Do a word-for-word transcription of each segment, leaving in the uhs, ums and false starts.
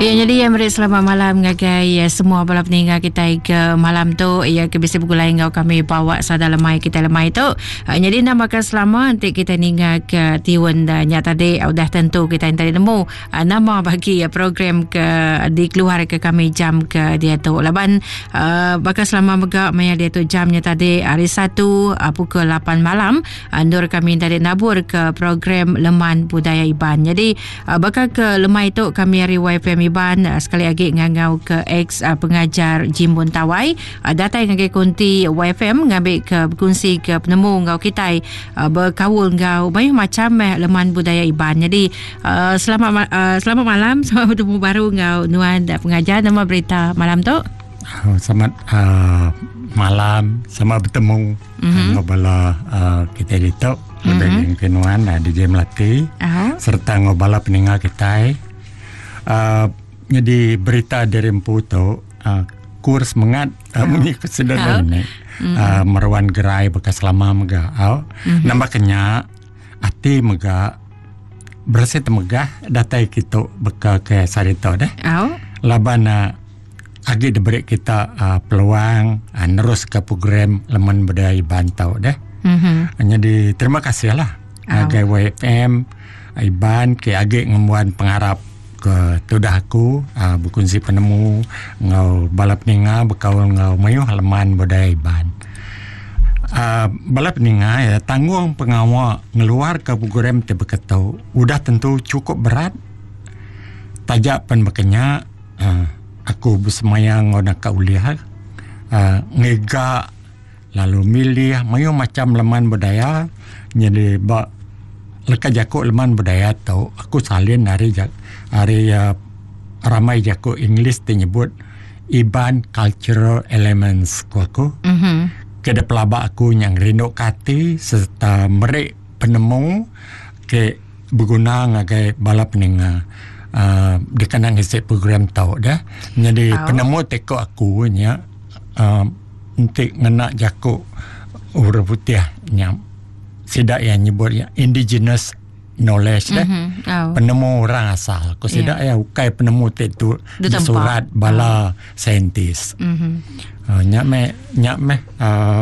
Ya, jadi ya mari selamat malam ngagai ya, semua bala peninggal kita ke malam tu ya ke bisi pukul lain ngau kami bawa sada lemai kita lemai tu. Uh, jadi namakan selama nanti kita ninggal ke tiwan dan nyata tadi uh, dah tentu kita yang tadi nemu uh, nama bagi uh, program ke dikeluar ke kami jam ke dia tu. Laban uh, bakal selama mega maya dia tu jamnya tadi hari Sabtu uh, pukul lapan malam uh, nur kami tadi nabur ke program Leman Budaya Iban. Jadi uh, bakal ke lemai tu kami hari Y F M Iban uh, sekali lagi ngangau ke ex uh, pengajar Jimbun Tawai uh, datang ngagai kunti Y F M ngambil ke berkongsi ke penemu ngau kita uh, berkawul ngau banyak macam eh, Leman Budaya Iban. Jadi uh, selamat uh, selamat malam, selamat bertemu baru ngau nuan uh, pengajar nama berita malam tu. Oh, selamat uh, malam, selamat bertemu mm-hmm. ngobala uh, kita itu udah mm-hmm. yang kenuan uh, D J Melati uh-huh. serta ngobala peninggal kita. Uh, jadi berita dari Empu tu uh, kurs mengat uh, oh. mengikut sedang oh. ni mm-hmm. uh, meruan gerai bekas lama mega oh. mm-hmm. nambah kenyak ati mega bersih temegah datai kita beka ke sarito dah oh. laban uh, agi diberi kita uh, peluang uh, nerus ke program Leman Budaya Iban tau dah mm-hmm. jadi terima kasih lah oh. ke Y F M Iban ke agi ngemuan pengharap ke tudah aku uh, berkongsi penemu ngau balap ninga berkaul ngau mayuh Leman Budaya Iban. Uh, balap ninga ya tanggung pengawal ngeluar ke program te beketau udah tentu cukup berat. Tajak pen bekenya uh, aku bersemayang ngau nak uliah uh, ngega lalu milih mayuh macam Leman Budaya jadi ba leka jaku Leman Budaya tau aku salin hari jak hari uh, ramai jaku English menyebut Iban Cultural Elements ku aku mm-hmm. keda pelabak aku yang rindu kati serta merek penemu ke berguna ngagai balap ninga uh, dikenang isi program tau dah jadi oh. penemu teko aku nya uh, untuk ngenak jaku urut putih nya sidak yang nyebut ya indigenous knowledge dah mm-hmm. oh. penemu orang asal ko sidak yeah. ya ukai penemu tu di surat bala oh. saintis mm-hmm. uh, nyak me nyak me uh,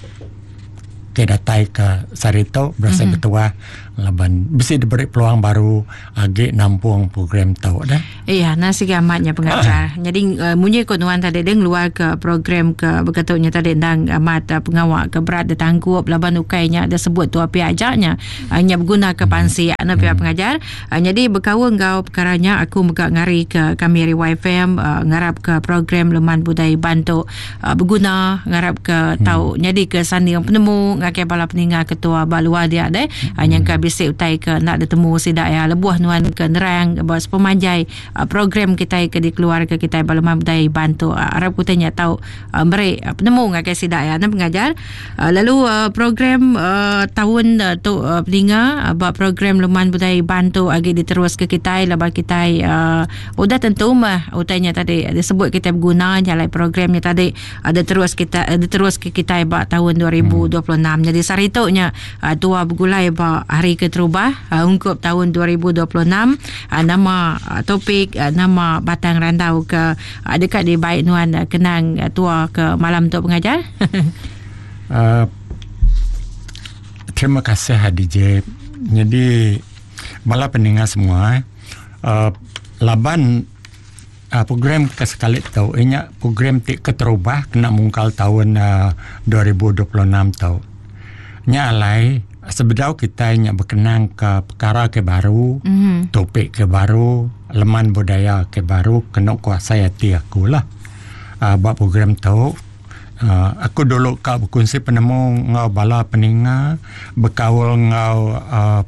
ke datai ke sarito berasa mm-hmm. betua laban bisa diberi peluang baru agi nampung program tau dah. Iya, nasi gamatnya pengajar. Jadi uh, munyi ko nuan tadi deng luar ke program ke bekatnya tadi dang amat uh, pengawal ke berat ditanggup laban ukainya ada sebut tu api ajaknya hanya uh, berguna ke pansi hmm. anak pihak hmm. pengajar. Uh, jadi berkawal ngau perkaranya aku megak ngari ke kami Y F M uh, ngarap ke program Leman Budaya Iban tu uh, berguna ngarap ke hmm. tahu jadi ke sandi yang penemu ngakai bala peninggal ketua balua dia deh hmm. uh, yang ke bisi utai ke nak bertemu sidak ya lebuh nuan ke nerang bos pemanjai uh, program kita ke dikeluar ke kita Leman Budaya Iban tu uh, harap ku tanya tahu uh, beri uh, penemu ngakai sidak ya nak pengajar uh, lalu uh, program uh, tahun uh, tu uh, peninga uh, program Leman Budaya Iban tu agi diterus ke kita lepas kita uh, udah tentu mah utanya tadi disebut kita berguna jalan programnya tadi ada terus kita ada terus ke kita ba tahun dua ribu dua puluh enam hmm. jadi saritonya uh, tua bergulai ba hari ke terubah uh, ungkup tahun dua ribu dua puluh enam uh, nama uh, topik uh, nama Batang Rantau ke uh, dekat di baik nuan uh, kenang uh, tua ke malam tu pengajar. uh, terima kasih D J. Jadi malah pendengar semua uh, laban uh, program kesekali tahu inya program tik keterubah kena mungkal tahun uh, dua ribu dua puluh enam tahu nya alai sebedau kita yang berkenang ke perkara ke baru mm-hmm. topik ke baru Leman Budaya ke baru kena kuasa hati aku lah uh, buat program tu uh, aku dulu kau berkongsi penemu ngau bala peninga berkawal ngau uh,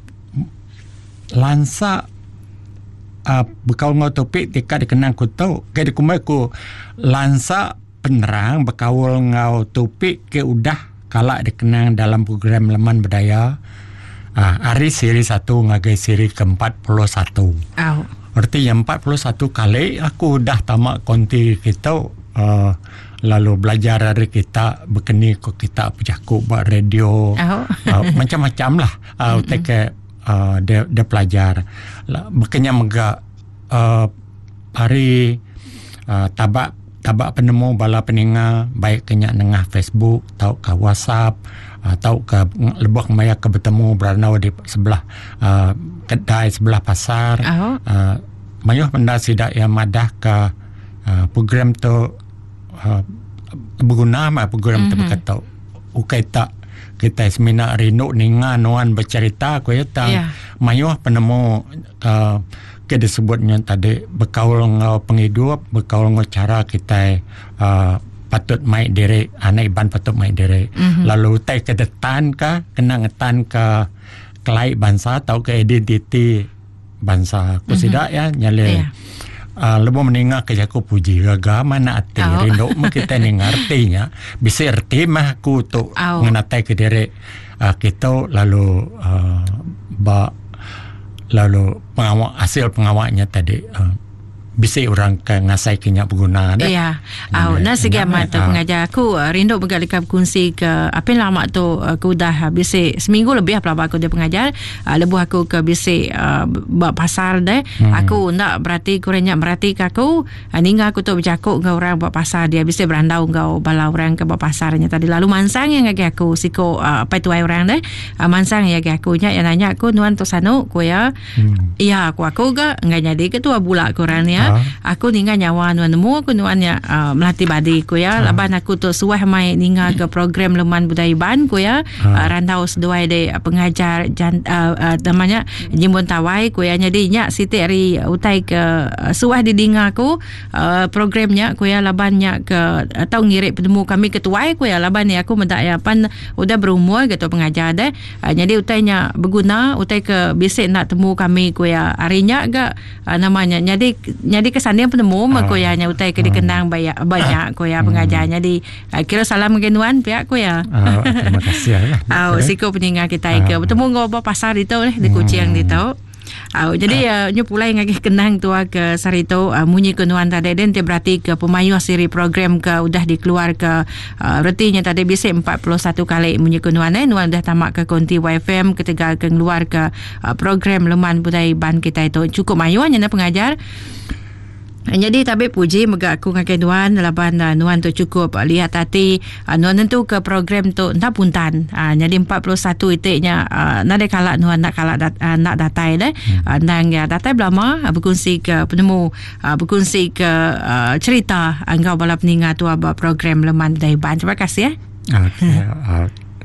lansa uh, berkawal ngau topik tika dikenang ku tau ke dikumai ku lansa penerang berkawal ngau topik ke udah kalak dikenang dalam program Leman Budaya uh, hari siri satu ngagai siri ke empat puluh satu oh. Berarti yang empat puluh satu kali aku dah tamat konti kita uh, lalu belajar dari kita berkeni ke kita pejaku buat radio oh. uh, macam-macam lah uh, take uh, dia, dia pelajar lah, makanya mega uh, hari uh, tabak tabak penemu bala peninga baik kenya nengah Facebook tau ke WhatsApp uh, tau ke lebah maya ke bertemu beranau di sebelah uh, kedai sebelah pasar oh. uh, mayuh benda sidak yang madah ke uh, program tu uh, berguna mah program mm-hmm. tu berkata ukai tak kita semina rindu ninga nuan bercerita ku ya tang yeah. mayuh penemu uh, kita disebutnya tadi berkaul ngau penghidup berkaul ngau cara kita uh, patut mai diri anak iban patut mai diri mm-hmm. lalu tai ke detan ka kena ngetan ke kelai bangsa atau ke identiti bangsa ku mm-hmm. sidak ya nyale yeah. Uh, lebih meninggal ke jaku puji gaga mana ati oh. rindu kita ni ngertinya bisa erti mah ku tu oh. ngenatai ke diri uh, kita lalu uh, ba lalu pengawal hasil pengawalnya tadi uh, bisa orang ke ngasai kenya berguna dah. Ya. Au nah segi amat tu pengajar aku uh, rindu bergalika berkongsi ke apa lama tu uh, aku dah bisa seminggu lebih pelabak aku dia pengajar uh, lebuh aku ke bisa uh, buat pasar dah. Hmm. Aku nak berarti kurangnya berarti ke aku uh, ninggal aku tu bercakap dengan orang buat pasar dia bisa berandau ngau bala orang ke buat pasarnya tadi lalu mansang yang ngagi aku siko uh, apa tu orang dah uh, mansang yang ngagi aku nya yang nanya aku nuan tu sanu ku ya. Hmm. Ya aku aku ga ngai jadi ketua bulak kurang ya. Aku ninggal nyawa nuan nemu aku nuannya uh, melatih badi ku ya. Ha. Laban aku tu suah mai ninggal ke program Leman Budaya Ban ku ya. Ha. Uh, rantau seduai de uh, pengajar jan, uh, uh, namanya Jimbon Tawai ku ya. Jadi nya siti ari utai ke uh, suah didinga aku uh, programnya ku ya labannya ke uh, tau ngirik penemu kami ketuai ku ya laban ni aku mendak ya pan udah berumur gitu pengajar de. Uh, jadi utainya berguna utai ke bisik nak temu kami ku ya arinya agak uh, namanya. Jadi jadi kesannya penemu uh, makoyanya utai ke dikenang banyak banyak koya pengajarnya di uh, kira salam genuan pihak koya. Uh, terima kasih ya. Oh, siko peninggal kita uh, ke bertemu ngobrol pasar itu leh di Kuching hmm. itu. Oh, jadi uh, nyu pulai ngagi kenang tua ke sarito uh, munyi kenuan tadi den te berarti ke pemayu siri program ke udah dikeluar ke uh, retinya tadi bisa empat puluh satu kali munyi kenuan eh nuan dah tamak ke konti Y F M ketika ke keluar ke uh, program Leman Budaya Ban kita itu cukup mayuannya na pengajar. Jadi tapi puji mega aku ngakai nuan laban uh, nuan tu cukup uh, lihat hati uh, nuan tentu ke program tu entah puntan uh, jadi empat puluh satu itiknya uh, nade kalak nuan nak kalak dat, uh, nak datai deh hmm. uh, nang ya datai belama uh, berkongsi ke penemu uh, berkongsi ke uh, cerita engkau bala peningat tu abah program Leman Budaya Ban. Terima kasih ya. Okay. uh.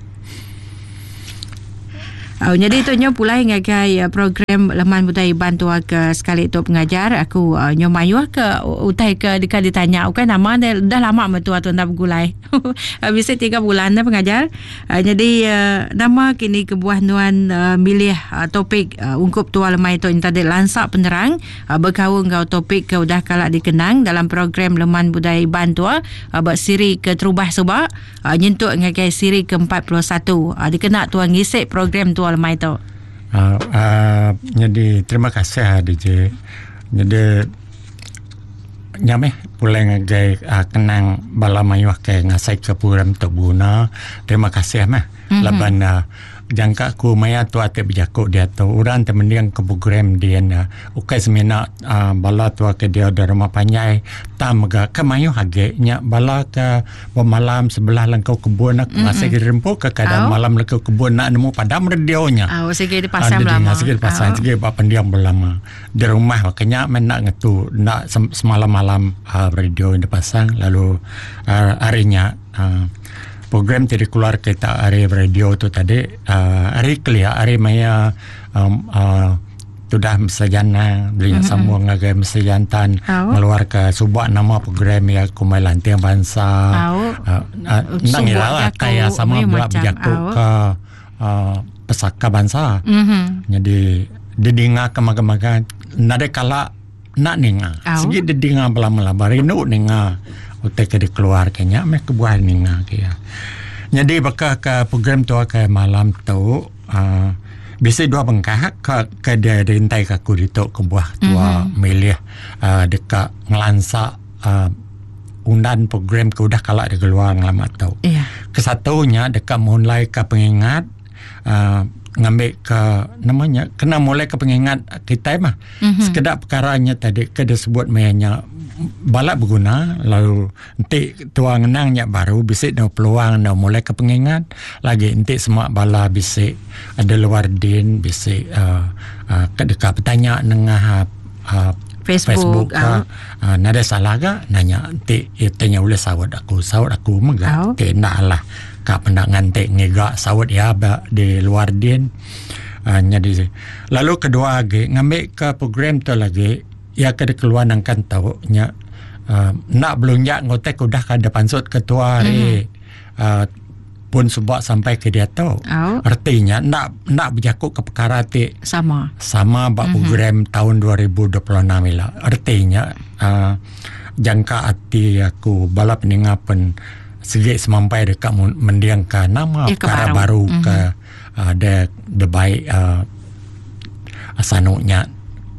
Oh, jadi itu nyo pulai ngagai uh, program Leman Budaya Ban tu ke sekali tu pengajar aku uh, nyo mayu ke utai ke dekat ditanya okay nama dah, dah lama metua tu nak bergulai bisa tiga bulan dah pengajar uh, jadi uh, nama kini kebuah nuan uh, milih uh, topik uh, ungkup tua lemai tu tadi lansak penerang uh, berkawung kau topik ke udah kalak dikenang dalam program Leman Budaya Ban tu uh, bersiri ke terubah sebab uh, nyentuk ngagai siri ke empat puluh satu uh, dikena tu ngisik program tu lemai tu. Uh, uh, jadi terima kasih D J. Jadi nyameh pulai ngagai uh, kenang bala mayuh ke ngasai ke program tu guna. Terima kasih mah. Mm-hmm. Laban uh, jangka ku maya tu ate berjaku dia tu orang temendiang ke program dia na ukai semina uh, bala tu ke dia dari rumah panjai tamaga kemayu hage nya bala ke malam sebelah langkau kebun nak mm-hmm. masih rempo ke kadang oh. malam langkau kebun nak nemu padam radionya oh segi di pasang lama segi di pasang segi ba pendiam belama di rumah makanya men nak ngetu nak semalam-malam uh, radio di pasang lalu uh, harinya uh, program tadi keluar kita hari radio tu tadi uh, hari kelia hari maya um, uh, sudah mesajana belinya mm-hmm. semua ngagai mesajantan oh. meluar ke subak nama program ya kumai lantiang bangsa oh. uh, uh, nangilah kayak sama belak berjaku oh. ke uh, pesaka bangsa mm-hmm. jadi didinga kemaga-maga nade kala nak ninga oh. segi didinga belah-belah barinu ninga utek ke dikeluar kenya me kebuah ninga kia. Jadi bakal ke program tu ke malam tu uh, bisa dua bengkah ke ke dia rintai ke kurito kebuah tua mm-hmm. milih uh, dekat ngelansa uh, undan program ke udah kalak dia keluar ngalamat tu. Yeah. Kesatunya dekat mulai ke pengingat uh, ngambil ke namanya kena mulai ke pengingat kita mah mm-hmm. sekedar perkaranya tadi kada sebut mayanya balak berguna lalu nanti tuang nangnya baru bisik dah peluang dah mulai ke pengingat lagi nanti semua bala bisik ada luar din bisik uh, uh, dekat bertanya nengah uh, Facebook, Facebook uh, uh, nada salah ga nanya nanti ya, tanya oleh sawat aku sawat aku megak oh. Kena lah ka pendangan te ngega sawat ya ba di luar din uh, jadi lalu kedua lagi ngambil ke program tu lagi ya kada keluar nangkan tahu nya uh, nak belunjak ngotek udah kada pansut ketua hari mm-hmm. uh, pun sebab sampai ke dia tahu oh. Artinya nak nak berjakut ke perkara ti sama sama bak mm-hmm. program tahun dua ribu dua puluh enam ila artinya uh, jangka hati aku bala peningapan segi semampai dekat mendiangkan nama ya, perkara baru mm-hmm. ke uh, de de baik uh, asanunya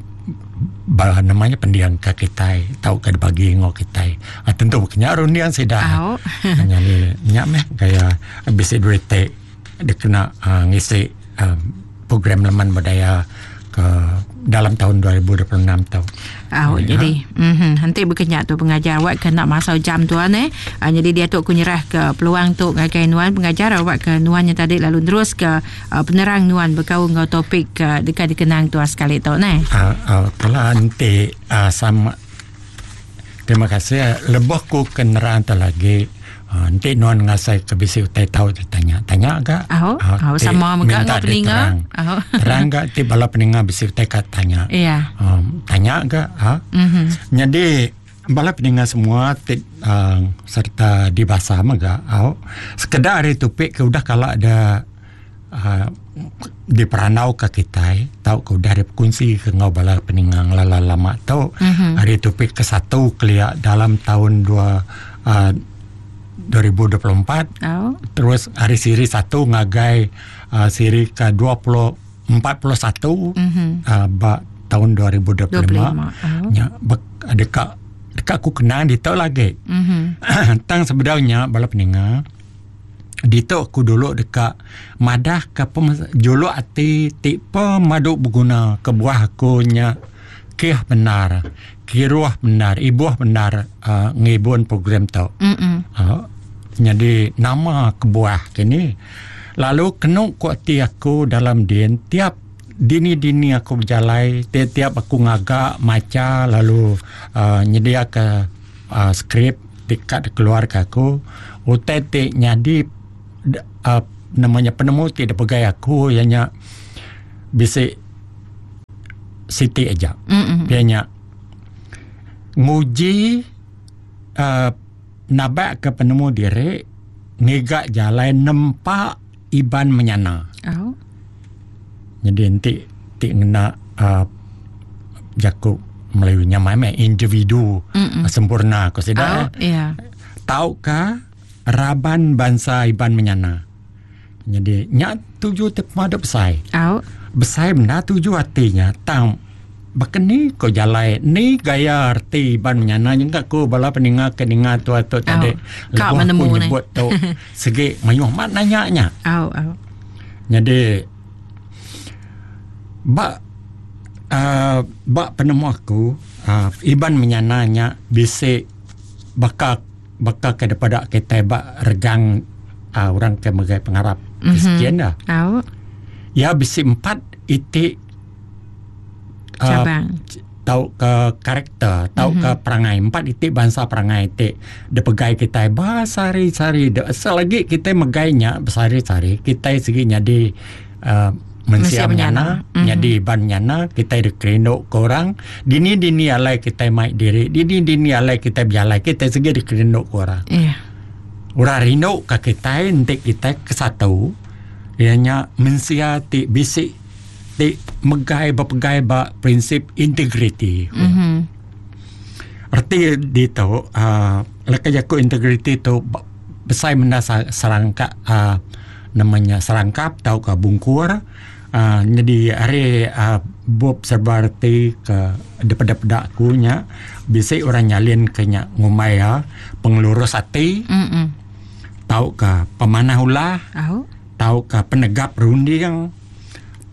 bah namanya pendiang ke kita tahu ke bagi ngok kita ah, tentu kenya rundian sedah oh. Hanya ni nyak meh gaya habis duit te dia kena uh, ngisi uh, program laman budaya ke dalam tahun dua ribu dua puluh enam tahu. Oh, ya. Jadi mm-hmm, nanti berkenyak tu pengajar awak kena masau jam tuan eh. Uh, jadi dia tu kunyerah ke peluang tu ngagai nuan pengajar awak ke nuannya tadi lalu terus ke uh, penerang nuan berkau ngau topik uh, dekat dikenang tu sekali tu eh. Ah uh, uh, telah nanti uh, sama terima kasih lebih ku kenerang tu lagi. Uh, nanti nuan ngasai ke bisi utai tahu tanya tanya agak oh, uh, oh sama muka ngau peninga oh. Terang agak ti bala peninga bisi utai kat tanya yeah. um, tanya agak ha? Mm-hmm. Jadi bala peninga semua ti, uh, serta di bahasa maga oh. Sekedar hari topik ke udah kalau ada uh, di peranau ke kita tahu ke udah ada kunci ke ngau bala peninga lala lama tahu mm-hmm. Hari topik ke satu keliak dalam tahun dua uh, dua ribu dua puluh empat oh. Terus hari siri satu ngagai uh, siri ke dua puluh empat puluh satu mm-hmm. uh, ba, tahun dua ribu dua puluh lima oh. Ya, dekat dekat aku kenal dia tahu lagi mm-hmm. Tang sebenarnya bala peninga dia tahu aku dulu dekat madah ke jolo ati tipe madu berguna ke buah aku nya kih benar kiruah benar ibuah benar uh, ngibun program tau uh, jadi nama kebuah kini lalu kena kuati aku dalam din tiap dini-dini aku berjalai tiap-tiap aku ngagak maca lalu uh, nyedia ke uh, skrip dekat keluarga aku utetik nyadi uh, namanya penemu tidak pegai aku ianya bisik Siti aja bianya nguji uh, nabak ke penemu diri ngigak jalan nempak iban menyana oh. Jadi nanti ti ngena uh, jakuk melayunya mai individu uh, sempurna ko sida oh, yeah. Taukah raban bangsa iban menyana jadi nyak tuju te madep sai oh. Besai benda tuju artinya tang bakeni ko jalai ni gaya arti ban menyana juga ko bala peninga keninga tu atau tadi kau menemu ni buat tu segi mayuh mat nanya nya au au jadi ba uh, ba penemu aku uh, iban menyananya bisi bakal bakal ke daripada kita ba regang uh, orang ke megai pengarap Kristian dah au ya bisi empat itik cabang uh, tahu ke karakter tahu mm-hmm. ke perangai empat itik bangsa perangai itik de pegai kita basari-sari de selagi kita megainya besari-sari kita seginya di uh, mensia menyana mm-hmm. jadi ban menyana kita de kerendok ke orang dini-dini alai kita mai diri dini-dini alai kita bialai kita segi de kerendok ke orang iya yeah. Ura rindok ke kita nanti kita ke satu ianya mensia ti bisik ti megai berpegai ba prinsip integriti. Mm-hmm. Arti di tu uh, leka jaku integriti tu besai benda serangkap uh, namanya serangkap tau ke bungkur uh, jadi hari uh, bob seperti ke daripada kunya bisik orang nyalin kenya ngumaya pengelurus hati mm-hmm. tau ke pemanah ulah oh. Tahu ke penegap runding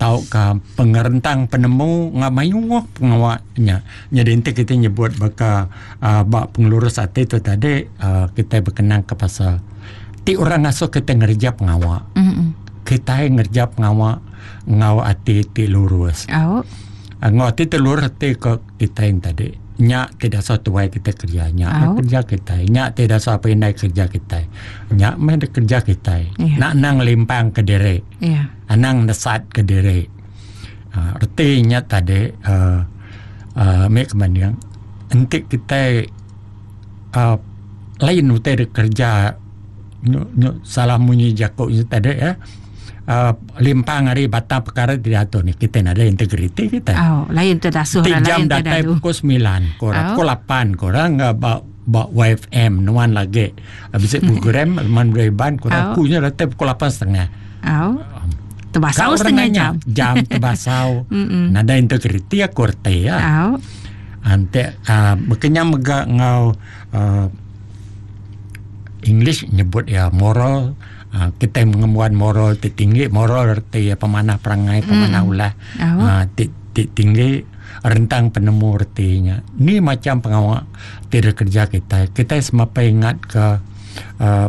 tahu ke pengerentang penemu ngamayu pengawaknya. Jadi nanti kita nyebut baka uh, bak pengelurus hati itu tadi uh, kita berkenang ke pasal ti orang asuh kita ngerja pengawak. Mm-hmm. Kita ngerja pengawak ngawak hati ti lurus. Oh. Uh, ngawak hati ti lurus hati ke kita yang tadi. Nyak tidak suatu way kita kerja, nyak oh. kerja kita, nyak tidak suatu indai kerja kita, nyak main kerja kita, yeah. nak nang limpang ke diri, yeah. anang nesat ke diri. Uh, artinya tadi, uh, uh, mek kemanian, entik kita uh, lain utai kerja, nyuk nyuk salah munyi jakuk itu tadi ya. Uh, limpang hari batang perkara tidak tahu ni kita ada integriti kita. Oh, lain tu dah suara lain jam datang pukul sembilan, korang pukul lapan, korang nggak bawa bawa Y F M nuan lagi. Habis program man reban korang kunya datang pukul lapan setengah. Oh, terbasau setengah jam. Jam terbasau. Nada integriti ya korte ya. Oh, ante uh, makanya mega ngau uh, English nyebut ya moral. Uh, kita mengemuan moral tinggi, moral arti ya, pemanah perangai, pemanah mm. ulah oh. uh, tinggi, rentang penemu artinya. Ni macam pengawal tidak kerja kita. Kita semapa ingat ke uh,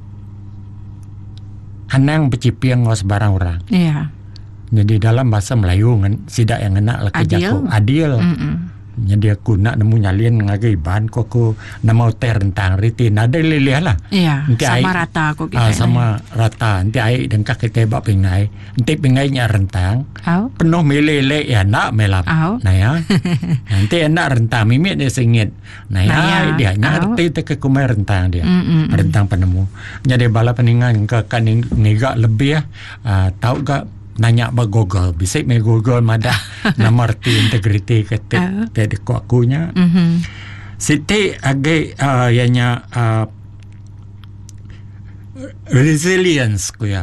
anang bercipiang ngau sebarang orang. Yeah. Jadi dalam bahasa Melayu sidak yang enak lah kerja adil. Mm-mm. Jadi aku nak nemu nyalin ngagai ban ko aku nama hotel rentang riti nada leleh lah. Iya, sama rata aku kita. Ah, sama rata. Nanti ai dengkak kita bak pingai. Nanti pingainya rentang. Oh. Penuh meleleh ya nak melap. Oh. Nah ya. Nanti enak rentang mimik dia sengit. Nah ya dia nya reti te ke kumai rentang dia. Mm-mm. Rentang penemu. Jadi bala peningan ke kan ngigak lebih ah tahu gak nanya ba Google, bisa me Google mada nama arti integriti kata kata ko akunya. Mhm. Siti age uh, yanya uh, resilience ko ya.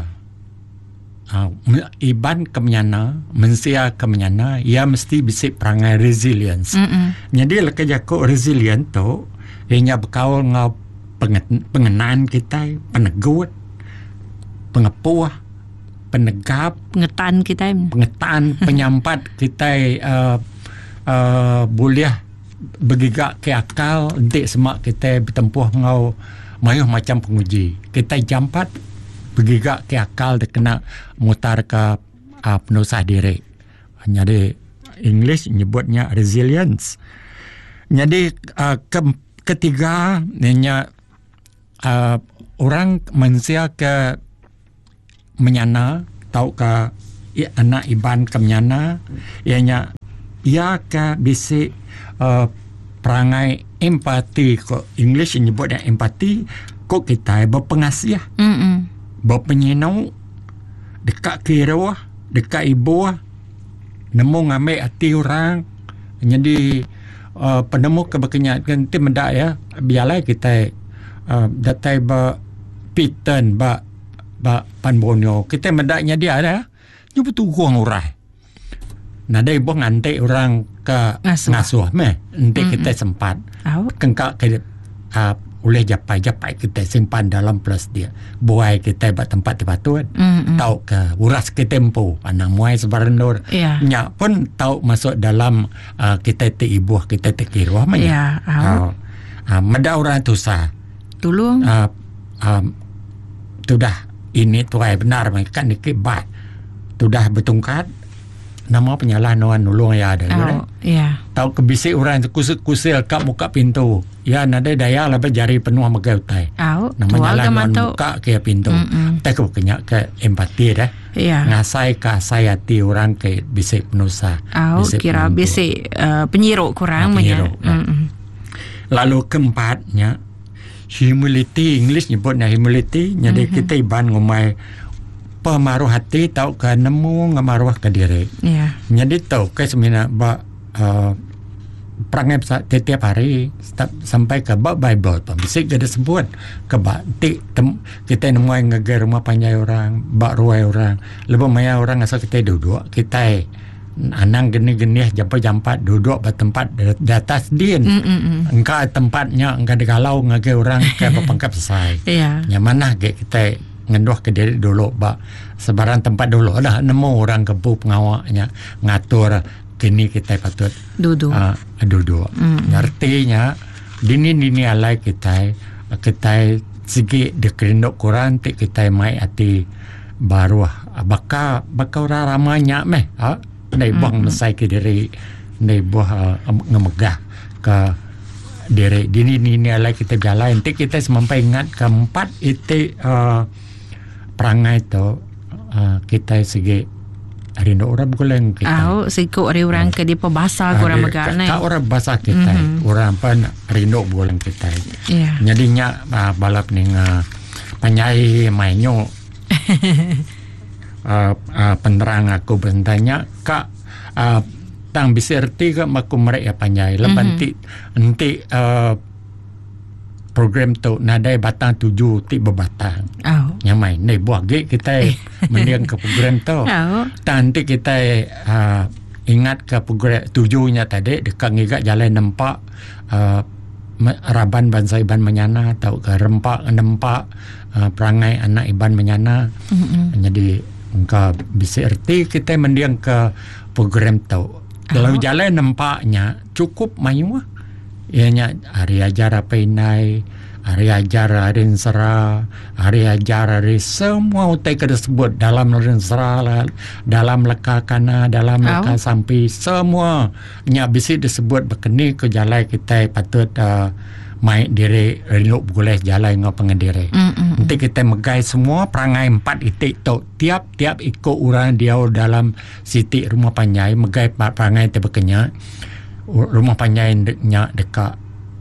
Uh, iban kemenyana, mensia kemenyana, ia mesti bisa perangai resilience. Mm-hmm. Jadi lekas jako resilient tu, ianya berkaul ngau pengenan kita, penegut, pengepuah, penegap, pengetan kita, pengetan, penyampat kita uh, uh, boleh bergigak ke akal, nanti semak kita bertempuh ngau mayuh macam penguji. Kita jampat bergigak ke akal dia kena mutar ke uh, penusah diri. Jadi English nyebutnya resilience. Jadi uh, ke, ketiga ianya uh, orang manusia ke menyana tahu ke ya, anak iban ke menyana ianya ia ke bisi uh, perangai empati ko English nyebutnya empati ko kita berpengasih mm berpenyinau dekat kira dekat ibu nemu ngambil hati orang. Jadi uh, penemu keberkenyataan nanti mendak ya biarlah kita uh, datai ba piten ba ba panbonyo kita mendaknya dia ada nyu betul kurang urai nada ibu ngantai orang ke ngasuh, ngasuh meh nanti mm-hmm. kita sempat oh. kengkak ke uh, oleh japai-japai kita simpan dalam plus dia buai kita buat tempat dipatut mm-hmm. tahu ke uras ke tempo anak muai sebarendor yeah. nyak pun tahu masuk dalam uh, kita ti ibu kita ti kiruah mah yeah. oh. uh, meda orang tu sah tolong uh, um, sudah ini tuai benar kan dikibat sudah bertungkat nama penyalahan orang nulung ya ada oh, yeah. tahu kebisik orang kusil-kusil kat muka pintu ya nada daya lah jari penuh magai utai oh, nama jalan orang muka ke pintu tak kekenyak ke empati dah yeah. ngasai ke asai hati orang ke bisik penusa oh, bisik kira penuntu. Bisik uh, penyiruk kurang nah, penyiruk, nah. Lalu keempatnya humility, English nyebutnya humility. Jadi mm-hmm. kita iban ngomai pemaruh hati tahu ke nemu ngamaruah ke diri. Yeah. Jadi tahu ke sebenarnya ba uh, perangai setiap hari sampai ke ba Bible tu bisa jadi sebut ke ba ti kita nemu ngagai rumah panjai orang, ba ruai orang, lebih maya orang asal kita duduk kita anang geni-geni jampat-jampat duduk bertempat di atas din. Mm-mm. Engkau tempatnya engkau digalau ngagai orang ke berpangkap selesai. Yeah. Yang mana ke kita ngenduh ke diri dulu ba sebarang tempat dulu dah nemu orang kebu pengawaknya ngatur kini kita patut duduk uh, duduk mm. artinya dini dini alai kita kita segi dekerinduk Quran ti kita mai ati baru baka baka ora ramanya meh ha nei buang mesai ke diri nei buah uh, ngemegah ke diri dini dini alai kita jalan ti kita semampai ingat keempat itu uh, perangai tu uh, kita segi rindu orang bukan kita. Oh, sikut hari orang ke dia bahasa orang megak ni. Kak orang bahasa kita, mm-hmm. orang pun rindu bukan kita. Yeah. Jadinya uh, balap ni uh, penyai mainyo uh, uh, penerang aku bertanya kak uh, tang bisa erti ke maku mereka penyai. Lepas nanti mm-hmm. nanti uh, program tu nadai batang tujuh ti berbatang. Oh. Nyamai ni buah gig kita mendiang ke program tu. Oh. Nanti kita uh, ingat ke program tujuhnya tadi dekat ngigak jalan nampak uh, Raban bangsa Iban menyana atau ke rempak nampak uh, perangai anak Iban menyana. Mm-hmm. Jadi engkau bisa erti kita mendiang ke program tu. Kalau oh. jalan nampaknya cukup mayu. Ianya hari ajar apa inai, hari ajar hari sera, hari ajar hari semua utai kada sebut dalam hari sera, dalam leka kana, dalam leka oh. sampai semua nya bisi disebut berkeni ke jalan kita patut uh, mai diri rinuk boleh jalan ngau pengendiri. Mm-mm. Nanti kita megai semua perangai empat itik tu tiap-tiap ikut orang dia dalam siti rumah panjai megai perangai tu berkenya. Rumah panjai deknya dekat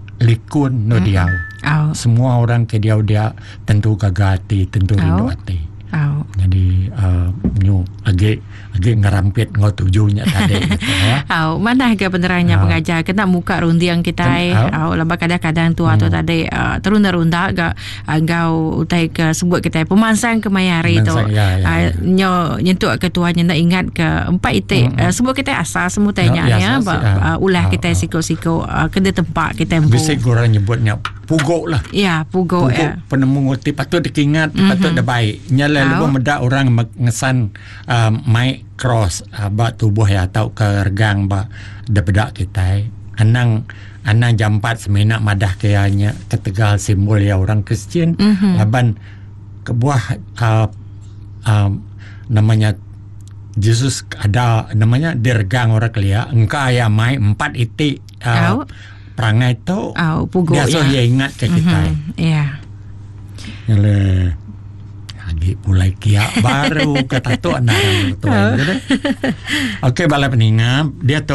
Likun no dia. Oh. Semua orang ke dia dia tentu gagati, tentu oh. rindu hati. Oh. Jadi uh, nyu lagi lagi ngerampit ngau tujuhnya tadi gitu ya. Oh, mana ke penerangnya oh. pengajar kena muka rundiang kita ai. Oh, laba kadang-kadang tu atau hmm. tadi uh, terunda-runda agak engkau utai ke sebut kita pemansang ke mayari tu. Ya, ya, uh, ya. Nyo nyentuh ketuanya nak ingat ke empat itik hmm. uh, sebut kita asal semua tanya ya, ya ba, uh, ulah oh, kita oh. siko-siko uh, kena tempat kita empu. Bisa orang nyebutnya pugok lah. Ya, pugok, pugok ya. Penemu ngoti patut dikingat, mm-hmm. patut dah baik. Nyala oh. lebih medak orang ngesan uh, mic cross uh, ba tubuh ya atau ke regang ba debedak kita. Anang anang jam empat semena madah kayanya ketegal simbol ya orang Kristian. Mm-hmm. Laban kebuah uh, uh, namanya Yesus ada namanya dergang orang kelia. Engkau ya mai empat itik. Uh, oh. Perangai tu oh, pugok dia so ya. Dia ingat ke kita. Mm-hmm. Ya. Yale lagi mulai kiak baru kata tu anak tu. Okey bala peningap dia tu